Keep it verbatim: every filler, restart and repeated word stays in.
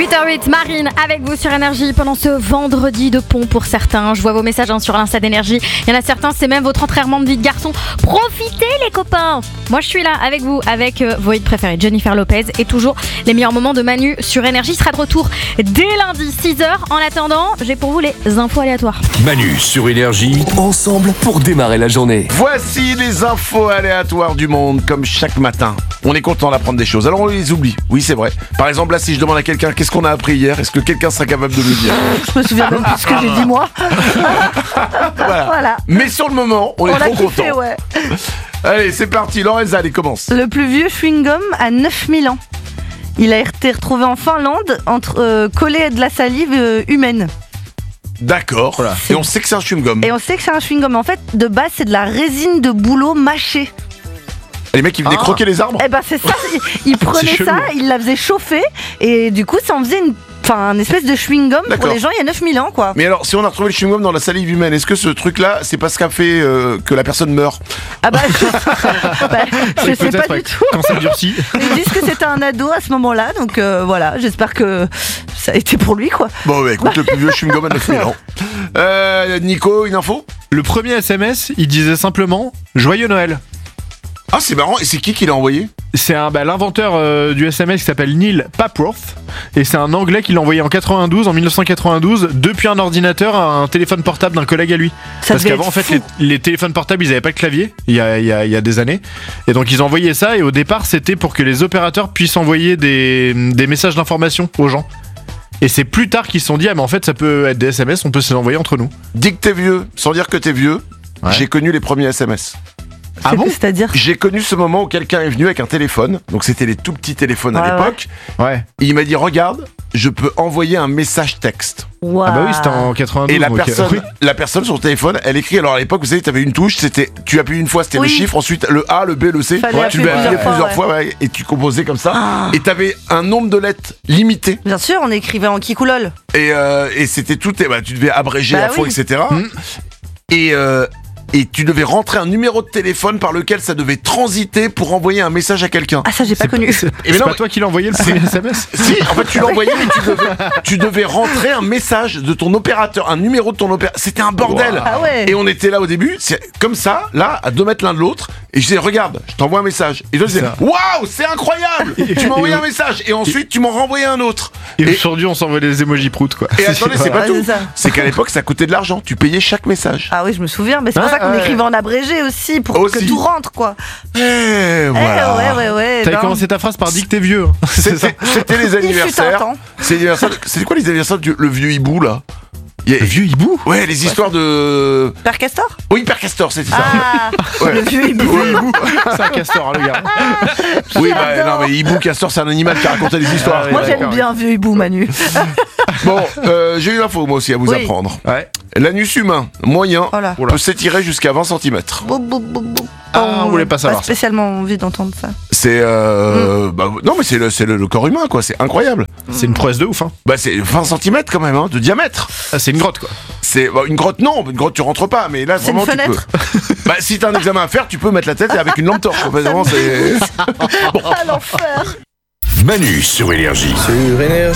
huit heures huit, Marine avec vous sur Énergie pendant ce vendredi de pont pour certains. Je vois vos messages hein, sur l'Insta d'Énergie. Il y en a certains, c'est même votre entraînement de vie de garçon. Profitez les copains. Moi je suis là avec vous, avec euh, vos hits préférés, Jennifer Lopez et toujours les meilleurs moments de Manu sur Énergie. Sera de retour dès lundi six heures. En attendant, j'ai pour vous les infos aléatoires. Manu sur Énergie, ensemble pour démarrer la journée. Voici les infos aléatoires du monde, comme chaque matin. On est content d'apprendre des choses, alors on les oublie. Oui, c'est vrai. Par exemple, là, si je demande à quelqu'un qu'est-ce qu'on a appris hier, est-ce que quelqu'un sera capable de me le dire? Je me souviens même plus ce que j'ai dit moi. Voilà. Voilà. Mais sur le moment, on est On a trop kiffé, content. ouais. Allez, c'est parti. Lorenza, allez, commence. Le plus vieux chewing-gum a neuf mille ans. Il a été retrouvé en Finlande, entre, euh, collé à de la salive euh, humaine. D'accord. Voilà. Et on sait que c'est un chewing-gum. Et on sait que c'est un chewing-gum. En fait, de base, c'est de la résine de bouleau mâchée. Les mecs, ils venaient Ah. croquer les arbres. Eh ben, c'est ça. Ils, ils prenaient chelou. ça, ils la faisaient chauffer. Et du coup, ça en faisait une, enfin, une espèce de chewing-gum pour D'accord. les gens il y a neuf mille ans, quoi. Mais alors, si on a retrouvé le chewing-gum dans la salive humaine, est-ce que ce truc-là, c'est pas ce qu'a fait euh, que la personne meurt? Ah bah, je, bah, je sais pas du tout. Quand ça durcit. Ils disent que c'était un ado à ce moment-là, donc euh, voilà, j'espère que ça a été pour lui, quoi. Bon, bah écoute, le plus vieux chewing-gum à neuf mille ans. Euh, Nico, une info? Le premier S M S, il disait simplement Joyeux Noël. Ah, c'est marrant. Et c'est qui qui l'a envoyé? C'est un, bah, l'inventeur euh, du S M S qui s'appelle Neil Papworth. Et c'est un Anglais qui l'a envoyé en quatre-vingt-douze, en mille neuf cent quatre-vingt-douze, depuis un ordinateur à un téléphone portable d'un collègue à lui. Ça Parce devait qu'avant, en être fait, fou. les, les téléphones portables, ils n'avaient pas de clavier, il y, a, il, y a, il y a des années. Et donc, ils ont envoyé ça, et au départ, c'était pour que les opérateurs puissent envoyer des, des messages d'information aux gens. Et c'est plus tard qu'ils se sont dit, ah, mais en fait, ça peut être des S M S, on peut se les envoyer entre nous. Dis que t'es vieux, sans dire que t'es vieux, Ouais. j'ai connu les premiers S M S. Ah bon? C'est-à-dire J'ai connu ce moment où quelqu'un est venu avec un téléphone, donc c'était les tout petits téléphones à Ouais, l'époque, Ouais. et il m'a dit regarde, je peux envoyer un message texte. Wow. Ah bah oui, c'était en quatre-vingt-douze. Et la donc, euh, personne, oui. la personne sur le téléphone, elle écrit, alors à l'époque vous savez, t'avais une touche, c'était, tu appuies une fois c'était Oui. le chiffre, ensuite le A, le B, le C, Fallait tu appuyer devais appuyer plusieurs plusieurs fois, fois, ouais, et tu composais comme ça, Ah. et t'avais un nombre de lettres limité, Bien sûr, on écrivait en kikoulol. et, euh, et c'était tout, et bah, tu devais abréger Bah à fond, oui. et cetera. Mm. Et, euh, et tu devais rentrer un numéro de téléphone par lequel ça devait transiter pour envoyer un message à quelqu'un. Ah, ça, j'ai pas C'est connu. C'est Eh ben c'est non, pas mais- toi qui l'as envoyé le premier S M S? Si, en fait, tu l'envoyais, mais tu devais, tu devais rentrer un message de ton opérateur, un numéro de ton opérateur. C'était un bordel. Ah ouais. Et on était là au début, c'est comme ça, là, à deux mètres l'un de l'autre. Et je disais, regarde, je t'envoie un message. Et toi, je disais, Ça. waouh, c'est incroyable. Tu m'as envoyé un message. Et ensuite, tu m'en renvoyais un autre. Et, Et, aujourd'hui, on s'envoie des emojis prout, quoi. et attendez, c'est pas Ouais, tout. c'est ça. C'est qu'à l'époque, ça coûtait de l'argent. Tu payais chaque message. Ah oui, je me souviens, mais c'est pour Ah, ça qu'on ouais. écrivait en abrégé aussi, pour Aussi. que tout rentre, quoi. Et Eh, voilà. ouais, ouais, ouais. T'avais non. commencé ta phrase par dire que t'es vieux. hein. C'est ça. C'était c'était les Il fut un anniversaires. temps. C'est l'anniversaire de- C'était quoi les anniversaires du le vieux hibou, là? Il y a- Le vieux hibou? Ouais, les histoires de. Père Castor Oui, Père Castor, c'était ça. Ah, Ouais. le vieux hibou. Oui, hibou. C'est un castor, hein, le gars. Oui, bah, J'adore. non, mais hibou, Castor, c'est un animal qui racontait des histoires. Ah oui, Moi, ouais, j'aime d'accord, bien vieux hibou, Manu. Bon, euh, j'ai une info, moi aussi, à vous Oui. apprendre. Ouais. L'anus humain, moyen, Oh là. peut s'étirer jusqu'à vingt centimètres. Bou, bou, bou, bou. Ah, on voulait pas savoir Pas ça. spécialement envie d'entendre ça. C'est. Euh, bah, non, mais c'est le, c'est le, le corps humain, quoi. C'est incroyable. C'est une prouesse de ouf, hein. Bah, c'est vingt centimètres quand même, hein, de diamètre. Ah, c'est une grotte, quoi. C'est bah, une grotte, non, une grotte, tu rentres pas, mais là, C'est vraiment, une tu peux. fenêtre. Bah, si t'as un examen à faire, tu peux mettre la tête avec une lampe torche. En fait, vraiment, c'est. Ah, l'enfer. Manu sur Énergie. Sur Énergie.